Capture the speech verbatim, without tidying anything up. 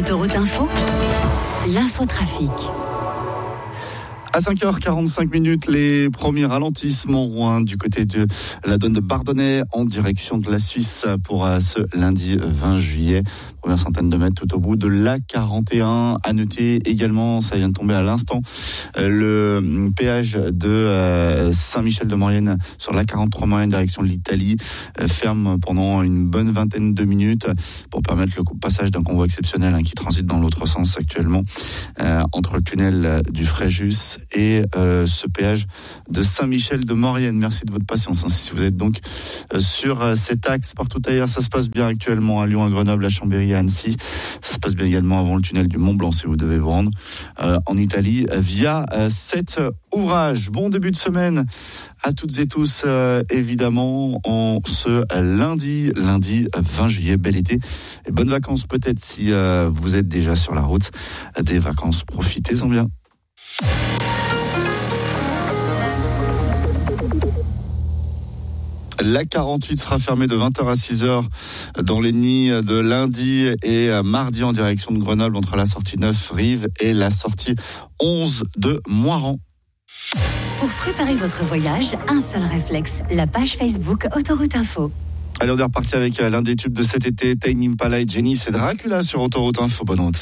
Autoroute Info, l'infotrafic. À cinq heures quarante-cinq minutes, les premiers ralentissements hein, du côté de la donne de Bardonnay en direction de la Suisse pour euh, ce lundi vingt juillet. Première centaine de mètres tout au bout de l'A quarante et un. À noter également, ça vient de tomber à l'instant, euh, le péage de euh, Saint-Michel-de-Maurienne sur l'A quarante-trois Maurienne direction de l'Italie euh, ferme pendant une bonne vingtaine de minutes pour permettre le passage d'un convoi exceptionnel hein, qui transite dans l'autre sens actuellement euh, entre le tunnel du Fréjus et euh, ce péage de Saint-Michel-de-Maurienne. Merci de votre patience. Hein, si vous êtes donc euh, sur euh, cet axe, partout ailleurs, ça se passe bien actuellement à Lyon, à Grenoble, à Chambéry, à Annecy. Ça se passe bien également avant le tunnel du Mont-Blanc si vous devez vous rendre euh, en Italie euh, via euh, cet ouvrage. Bon début de semaine à toutes et tous, euh, évidemment, en ce lundi, lundi vingt juillet. Bel été et bonnes vacances peut-être si euh, vous êtes déjà sur la route. Des vacances, profitez-en bien. L'A quarante-huit sera fermée de vingt heures à six heures dans les nuits de lundi et mardi en direction de Grenoble entre la sortie neuf Rive et la sortie onze de Moirans. Pour préparer votre voyage, un seul réflexe, la page Facebook Autoroute Info. Allez, on est reparti avec l'un des tubes de cet été, Tame Impala et Jenny, c'est Dracula sur Autoroute Info. Bonne route.